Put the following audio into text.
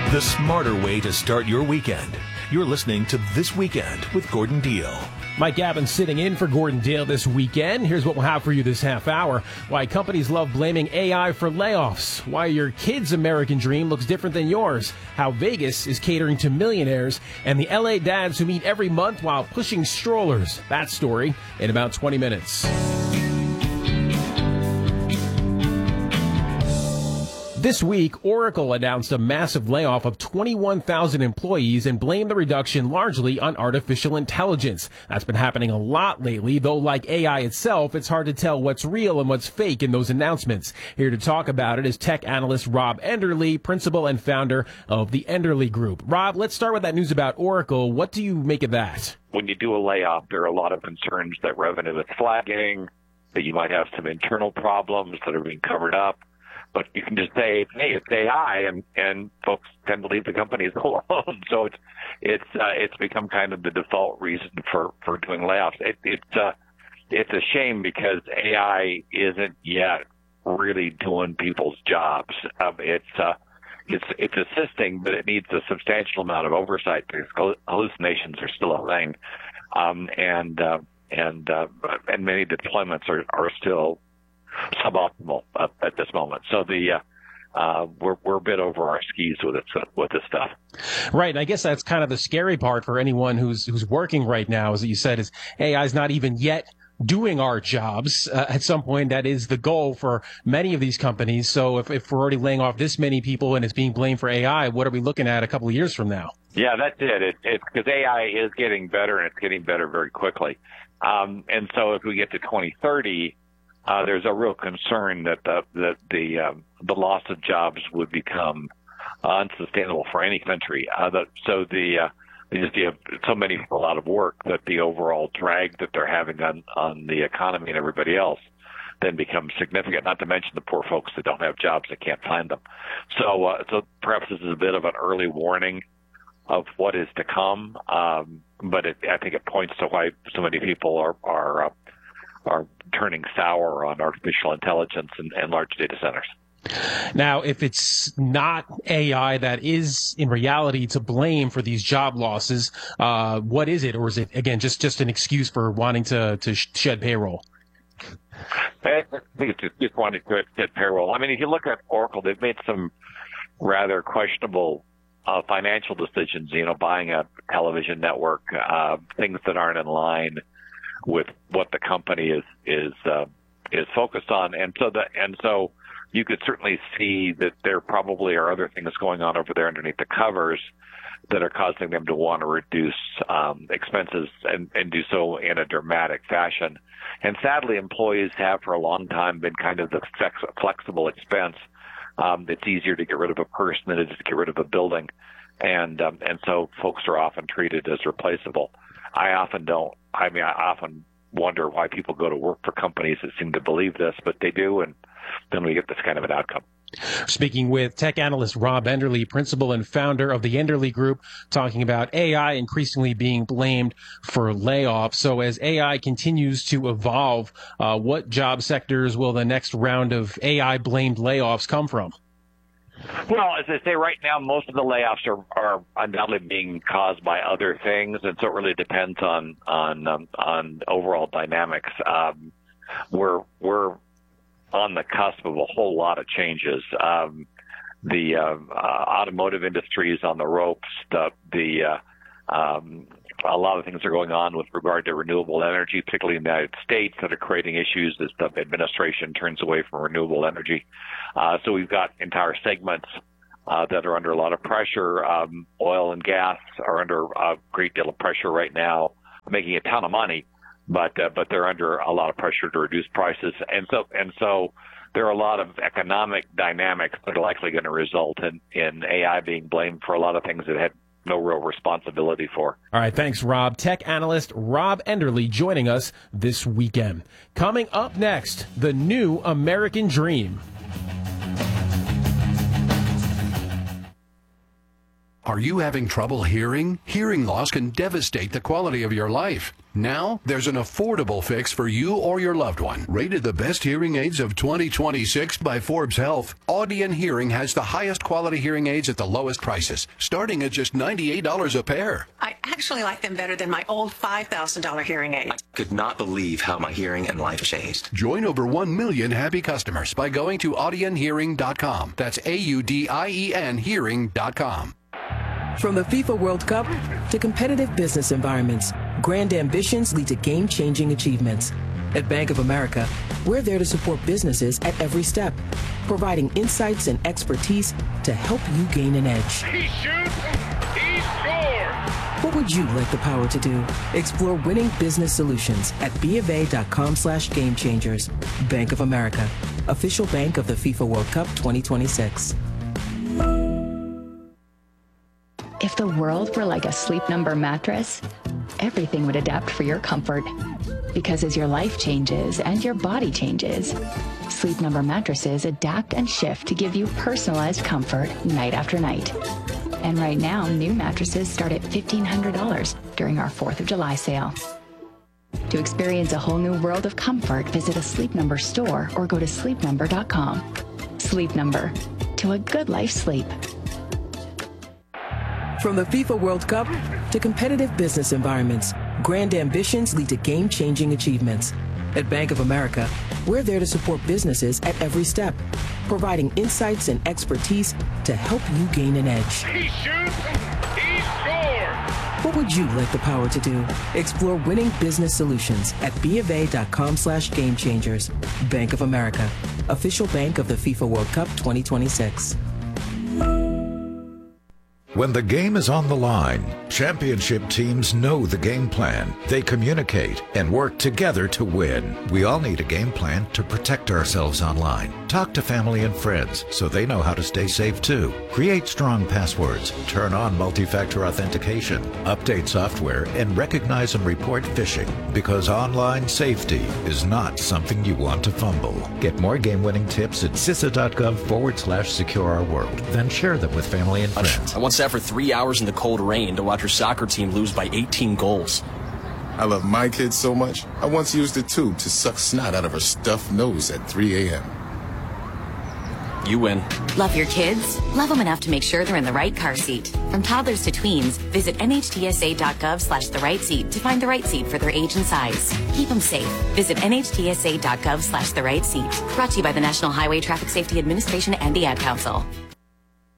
The smarter way to start your weekend. You're listening to This Weekend with Gordon Deal. Mike Gavin sitting in for Gordon Dale this weekend. Here's what we'll have for you this half hour. Why companies love blaming AI for layoffs. Why your kid's American dream looks different than yours. How Vegas is catering to millionaires. And the LA dads who meet every month while pushing strollers. That story in about 20 minutes. This week, Oracle announced a massive layoff of 21,000 employees and blamed the reduction largely on artificial intelligence. That's been happening a lot lately, though like AI itself, it's hard to tell what's real and what's fake in those announcements. Here to talk about it is tech analyst Rob Enderle, principal and founder of the Enderle Group. Rob, let's start with that news about Oracle. What do you make of that? When you do a layoff, there are a lot of concerns that revenue is flagging, that you might have some internal problems that are being covered up. But you can just say, hey, it's AI, and folks tend to leave the companies alone. So it's become kind of the default reason for doing layoffs. It's a shame because AI isn't yet really doing people's jobs. It's assisting, but it needs a substantial amount of oversight because hallucinations are still a thing, and many deployments are still suboptimal at this moment. So we're a bit over our skis with this stuff. Right, and I guess that's kind of the scary part for anyone who's working right now, as you said, is AI is not even yet doing our jobs. At some point, that is the goal for many of these companies. So if we're already laying off this many people and it's being blamed for AI, what are we looking at a couple of years from now? Yeah, that's it. It's because AI is getting better, and it's getting better very quickly. And so if we get to 2030, there's a real concern that the loss of jobs would become unsustainable for any country. They just have so many people out of work that the overall drag that they're having on the economy and everybody else then becomes significant. Not to mention the poor folks that don't have jobs that can't find them. So perhaps this is a bit of an early warning of what is to come. But I think it points to why so many people are turning sour on artificial intelligence and large data centers. Now, if it's not AI that is in reality to blame for these job losses, what is it? Or is it, again, just an excuse for wanting to shed payroll? I think it's just wanting to shed payroll. I mean, if you look at Oracle, they've made some rather questionable financial decisions, buying a television network, things that aren't in line with what the company is focused on, and so you could certainly see that there probably are other things going on over there underneath the covers that are causing them to want to reduce expenses and do so in a dramatic fashion. And sadly, employees have for a long time been kind of the flexible expense. It's easier to get rid of a person than it is to get rid of a building, and so folks are often treated as replaceable. I often wonder why people go to work for companies that seem to believe this, but they do, and then we get this kind of an outcome. Speaking with tech analyst Rob Enderle, principal and founder of the Enderle Group, talking about AI increasingly being blamed for layoffs. So as AI continues to evolve, what job sectors will the next round of AI-blamed layoffs come from? Well, as I say, right now, most of the layoffs are undoubtedly being caused by other things, and so it really depends on overall dynamics. We're on the cusp of a whole lot of changes. The automotive industry is on the ropes. A lot of things are going on with regard to renewable energy, particularly in the United States, that are creating issues as the administration turns away from renewable energy. So we've got entire segments that are under a lot of pressure. Oil and gas are under a great deal of pressure right now, making a ton of money, but they're under a lot of pressure to reduce prices. And so there are a lot of economic dynamics that are likely going to result in AI being blamed for a lot of things that had no real responsibility for. All right, thanks, Rob. Tech analyst Rob Enderle joining us this weekend. Coming up next, the new American dream. Are you having trouble hearing? Hearing loss can devastate the quality of your life. Now, there's an affordable fix for you or your loved one. Rated the best hearing aids of 2026 by Forbes Health, Audion Hearing has the highest quality hearing aids at the lowest prices, starting at just $98 a pair. I actually like them better than my old $5,000 hearing aid. I could not believe how my hearing and life changed. Join over 1 million happy customers by going to audionhearing.com. That's AUDIEN hearing.com. From the FIFA World Cup to competitive business environments, grand ambitions lead to game-changing achievements. At Bank of America, we're there to support businesses at every step, providing insights and expertise to help you gain an edge. He shoots, he scores! What would you like the power to do? Explore winning business solutions at BofA.com/gamechangers. Bank of America, official bank of the FIFA World Cup 2026. If the world were like a Sleep Number mattress, everything would adapt for your comfort. Because as your life changes and your body changes, Sleep Number mattresses adapt and shift to give you personalized comfort night after night. And right now, new mattresses start at $1,500 during our 4th of July sale. To experience a whole new world of comfort, visit a Sleep Number store or go to sleepnumber.com. Sleep Number. To a good life sleep. From the FIFA World Cup to competitive business environments, grand ambitions lead to game-changing achievements. At Bank of America, we're there to support businesses at every step, providing insights and expertise to help you gain an edge. He shoots, he scores! What would you like the power to do? Explore winning business solutions at BofA.com/gamechangers. Bank of America, official bank of the FIFA World Cup 2026. When the game is on the line, championship teams know the game plan. They communicate and work together to win. We all need a game plan to protect ourselves online. Talk to family and friends so they know how to stay safe too. Create strong passwords, turn on multi-factor authentication, update software, and recognize and report phishing, because online safety is not something you want to fumble. Get more game-winning tips at CISA.gov/secure-our-world. Then share them with family and friends. I once sat for 3 hours in the cold rain to watch her soccer team lose by 18 goals. I love my kids so much, I once used a tube to suck snot out of her stuffed nose at 3 a.m. You win. Love your kids? Love them enough to make sure they're in the right car seat. From toddlers to tweens, visit NHTSA.gov/the-right-seat to find the right seat for their age and size. Keep them safe. Visit NHTSA.gov/the-right-seat. Brought to you by the National Highway Traffic Safety Administration and the Ad Council.